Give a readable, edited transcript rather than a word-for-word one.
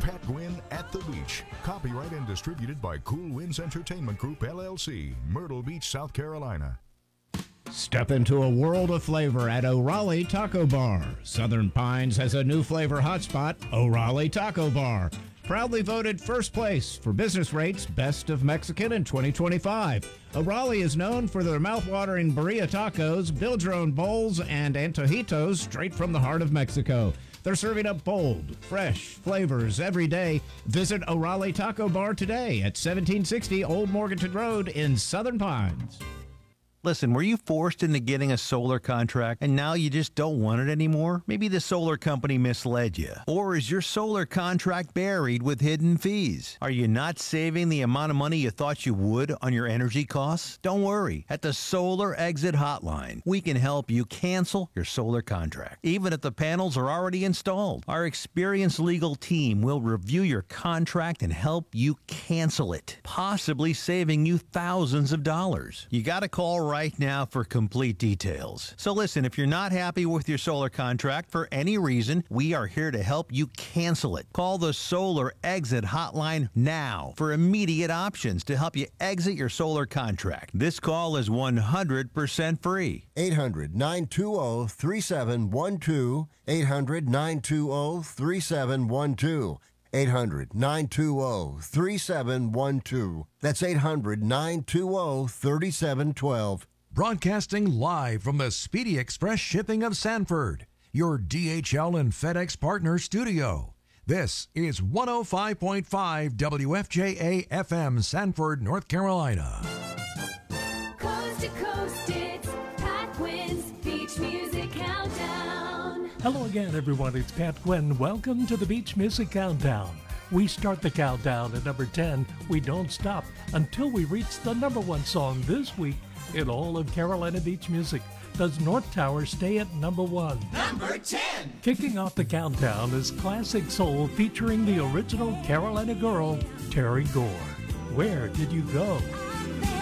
Pat Gwynn at the Beach. Copyright and distributed by Cool Winds Entertainment Group, LLC, Myrtle Beach, South Carolina. Step into a world of flavor at O'Raleigh Taco Bar. Southern Pines has a new flavor hotspot, O'Raleigh Taco Bar. Proudly voted first place for business rates Best of Mexican in 2025. O'Raleigh is known for their mouth-watering birria tacos, build your own bowls, and antojitos straight from the heart of Mexico. They're serving up bold, fresh flavors every day. Visit O'Raleigh Taco Bar today at 1760 Old Morganton Road in Southern Pines. Listen, were you forced into getting a solar contract and now you just don't want it anymore? Maybe the solar company misled you. Or is your solar contract buried with hidden fees? Are you not saving the amount of money you thought you would on your energy costs? Don't worry. At the Solar Exit Hotline, we can help you cancel your solar contract, even if the panels are already installed. Our experienced legal team will review your contract and help you cancel it, possibly saving you thousands of dollars. You got to call right now for complete details. So listen, if you're not happy with your solar contract for any reason, we are here to help you cancel it. Call the Solar Exit Hotline now for immediate options to help you exit your solar contract. This call is 100% free. 800-920-3712. 800-920-3712. 800-920-3712. That's 800-920-3712. Broadcasting live from the Speedy Express Shipping of Sanford, your DHL and FedEx partner studio. This is 105.5 WFJA FM, Sanford, North Carolina. Coast to coast, it's Pat Quinn's Beach Music Countdown. Hello again, everyone. It's Pat Quinn. Welcome to the Beach Music Countdown. We start the countdown at number 10. We don't stop until we reach the number one song this week in all of Carolina Beach music. Does North Tower stay at number one? Number 10! Kicking off the countdown is Classic Soul featuring the original Carolina girl, Terry Gore. Where Did You Go?